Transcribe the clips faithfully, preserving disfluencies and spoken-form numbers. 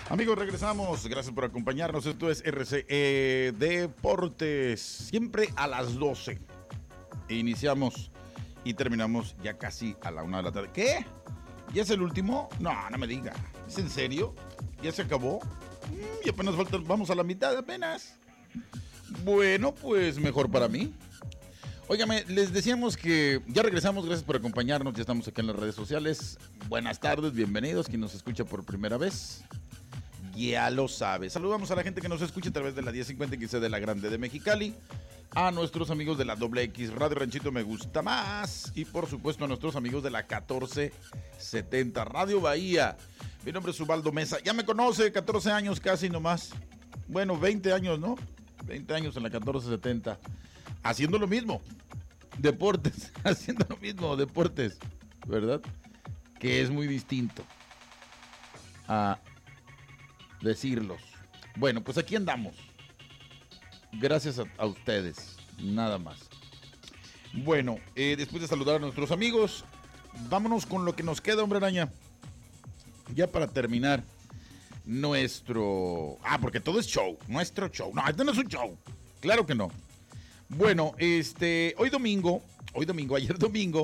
Amigos, regresamos. Gracias por acompañarnos. Esto es R C E Deportes. Siempre a las doce. Iniciamos y terminamos ya casi a la una de la tarde. ¿Qué? ¿Ya es el último? No, no me diga. ¿Es en serio? ¿Ya se acabó? Mm, y apenas falta, vamos a la mitad apenas. Bueno, pues mejor para mí. Óigame, les decíamos que ya regresamos, gracias por acompañarnos, ya estamos aquí en las redes sociales. Buenas tardes, bienvenidos, quien nos escucha por primera vez, ya lo sabe. Saludamos a la gente que nos escucha a través de la diez cincuenta X de la Grande de Mexicali, a nuestros amigos de la Doble X Radio Ranchito Me Gusta Más y por supuesto a nuestros amigos de la catorce setenta Radio Bahía. Mi nombre es Ubaldo Mesa, ya me conoce, catorce años casi nomás, bueno, veinte años, ¿no? veinte años en la catorce setenta. Haciendo lo mismo, deportes, haciendo lo mismo, deportes, ¿verdad? Que es muy distinto a decirlos. Bueno, pues aquí andamos. Gracias a, a ustedes, nada más. Bueno, eh, después de saludar a nuestros amigos, vámonos con lo que nos queda, hombre araña. Ya para terminar nuestro... Ah, porque todo es show, nuestro show. No, esto no es un show, claro que no. Bueno, este, hoy domingo, hoy domingo, ayer domingo,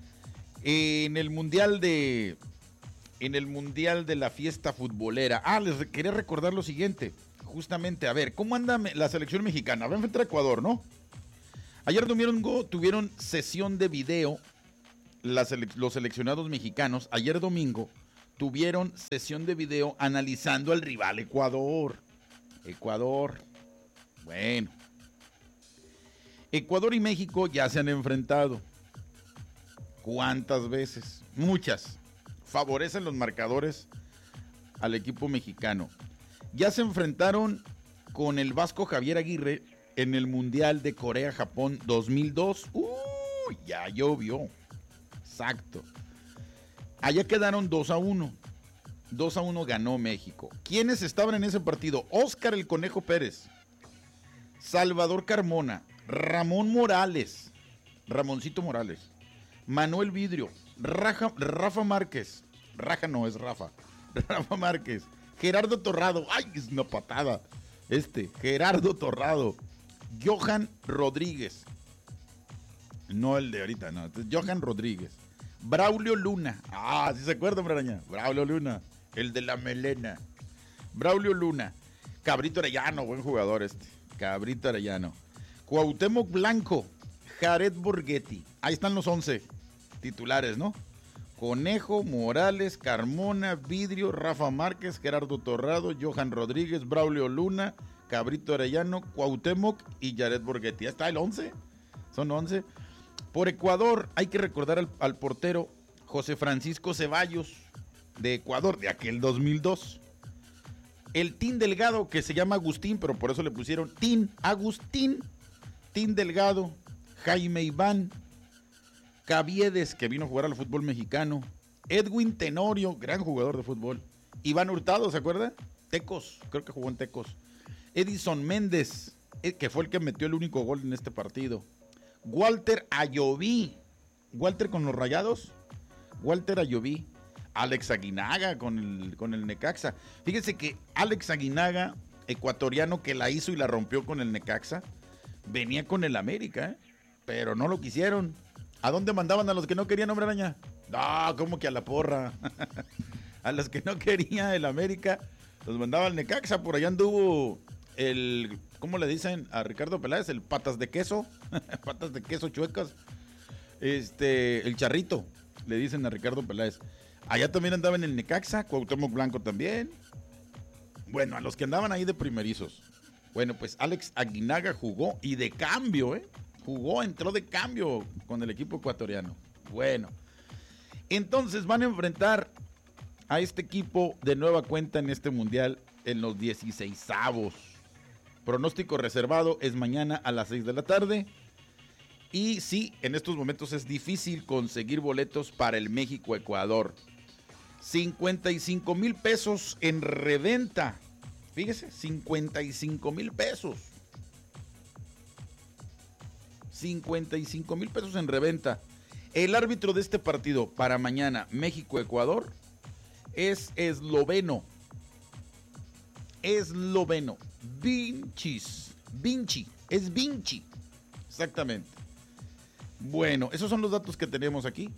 en el mundial de, en el mundial de la fiesta futbolera. Ah, les quería recordar lo siguiente, justamente, a ver, ¿cómo anda la selección mexicana? Va a enfrentar a Ecuador, ¿no? Ayer domingo tuvieron sesión de video, las, los seleccionados mexicanos, ayer domingo tuvieron sesión de video analizando al rival Ecuador. Ecuador, bueno. Ecuador y México ya se han enfrentado. ¿Cuántas veces? Muchas. Favorecen los marcadores al equipo mexicano. Ya se enfrentaron con el vasco Javier Aguirre en el Mundial de Corea-Japón dos mil dos. ¡Uh! Ya llovió. Exacto. Allá quedaron dos a uno. dos a uno ganó México. ¿Quiénes estaban en ese partido? Óscar el Conejo Pérez, Salvador Carmona, Ramón Morales, Ramoncito Morales, Manuel Vidrio, Raja, Rafa Márquez, Raja no es Rafa, Rafa Márquez, Gerardo Torrado, ay, es una patada, este, Gerardo Torrado, Johan Rodríguez, no el de ahorita, no, este es Johan Rodríguez, Braulio Luna, ah, ¿sí se acuerdan, Braña? Braulio Luna, el de la melena, Braulio Luna, Cabrito Arellano, buen jugador este, Cabrito Arellano, Cuauhtémoc Blanco, Jared Borghetti. Ahí están los once titulares, ¿no? Conejo, Morales, Carmona, Vidrio, Rafa Márquez, Gerardo Torrado, Johan Rodríguez, Braulio Luna, Cabrito Arellano, Cuauhtémoc y Jared Borghetti. Ya está el once. Son once. Por Ecuador hay que recordar al, al portero José Francisco Ceballos de Ecuador, de aquel dos mil dos. El Tin Delgado, que se llama Agustín, pero por eso le pusieron Tin Agustín. Tin Delgado, Jaime Iván, Caviedes, que vino a jugar al fútbol mexicano, Edwin Tenorio, gran jugador de fútbol, Iván Hurtado, ¿se acuerda? Tecos, creo que jugó en Tecos, Edison Méndez, que fue el que metió el único gol en este partido, Walter Ayoví, Walter con los Rayados, Walter Ayoví, Alex Aguinaga con el, con el Necaxa. Fíjense que Alex Aguinaga, ecuatoriano que la hizo y la rompió con el Necaxa, venía con el América, ¿eh? Pero no lo quisieron. ¿A dónde mandaban a los que no querían, hombre araña? No, como que a la porra. A los que no quería el América, los mandaba al Necaxa. Por allá anduvo el, ¿cómo le dicen a Ricardo Peláez? El patas de queso. Patas de queso chuecas. Este, el charrito, le dicen a Ricardo Peláez. Allá también andaba en el Necaxa, Cuauhtémoc Blanco también. Bueno, a los que andaban ahí de primerizos. Bueno, pues Alex Aguinaga jugó y de cambio, ¿eh? Jugó, entró de cambio con el equipo ecuatoriano. Bueno, entonces van a enfrentar a este equipo de nueva cuenta en este mundial en los dieciseisavos. Pronóstico reservado es mañana a las seis de la tarde. Y sí, en estos momentos es difícil conseguir boletos para el México-Ecuador. cincuenta y cinco mil pesos en reventa. Fíjese, cincuenta y cinco mil pesos. cincuenta y cinco mil pesos en reventa. El árbitro de este partido para mañana, México-Ecuador, es esloveno. esloveno. Vincis. Vinci. Es Vinci. Exactamente. Bueno, esos son los datos que tenemos aquí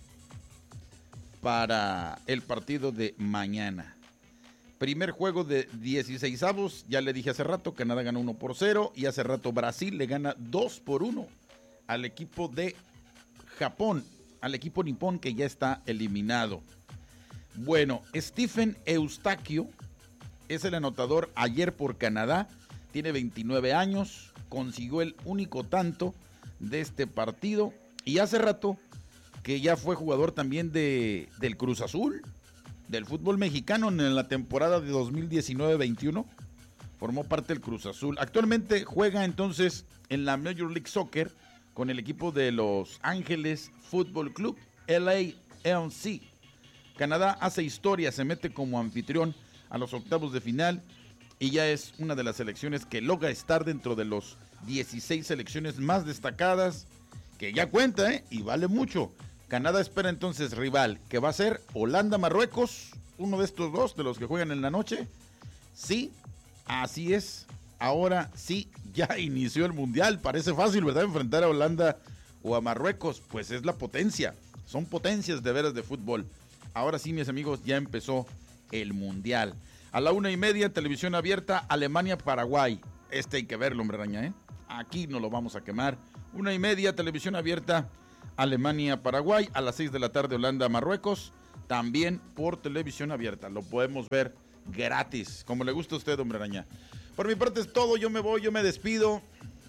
para el partido de mañana. Primer juego de dieciseisavos, ya le dije hace rato, Canadá ganó uno por cero y hace rato Brasil le gana dos por uno al equipo de Japón, al equipo nipón que ya está eliminado. Bueno, Stephen Eustaquio es el anotador ayer por Canadá, tiene veintinueve años, consiguió el único tanto de este partido y hace rato que ya fue jugador también de, del Cruz Azul, del fútbol mexicano en la temporada de dos mil diecinueve veintiuno. Formó parte del Cruz Azul. Actualmente juega entonces en la Major League Soccer con el equipo de Los Ángeles Football Club, L A L C. Canadá hace historia, se mete como anfitrión a los octavos de final y ya es una de las selecciones que logra estar dentro de los dieciséis selecciones más destacadas, que ya cuenta, ¿eh? Y vale mucho. Canadá espera entonces rival, que va a ser Holanda-Marruecos, uno de estos dos, de los que juegan en la noche. Sí, así es. Ahora sí, ya inició el Mundial. Parece fácil, ¿verdad? Enfrentar a Holanda o a Marruecos. Pues es la potencia. Son potencias de veras de fútbol. Ahora sí, mis amigos, ya empezó el Mundial. A la una y media, televisión abierta, Alemania-Paraguay. Este hay que verlo, hombre araña, ¿eh? Aquí no lo vamos a quemar. Una y media, televisión abierta, Alemania-Paraguay. A las seis de la tarde, Holanda-Marruecos. También por televisión abierta. Lo podemos ver gratis, como le gusta a usted, hombre araña. Por mi parte es todo. Yo me voy, yo me despido.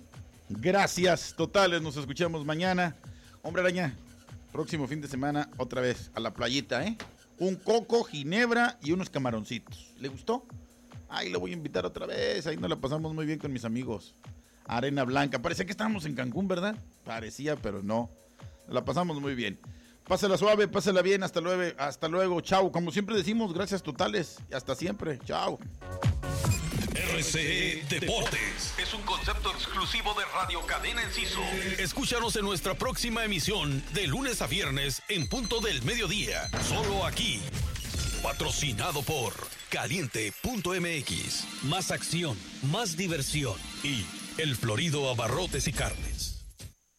Gracias totales. Nos escuchamos mañana. Hombre araña, próximo fin de semana, otra vez a la playita, ¿eh? Un coco, ginebra y unos camaroncitos. ¿Le gustó? Ahí lo voy a invitar otra vez. Ahí nos la pasamos muy bien con mis amigos. Arena Blanca. Parecía que estábamos en Cancún, ¿verdad? Parecía, pero no. La pasamos muy bien. Pásela suave, pásela bien. Hasta luego. Hasta luego. Chao. Como siempre decimos, gracias totales. Y hasta siempre. Chao. R C E Deportes es un concepto exclusivo de Radio Cadena Enciso. Escúchanos en nuestra próxima emisión de lunes a viernes en punto del mediodía. Solo aquí. Patrocinado por Caliente punto M X. Más acción, más diversión y El Florido Abarrotes y Carnes.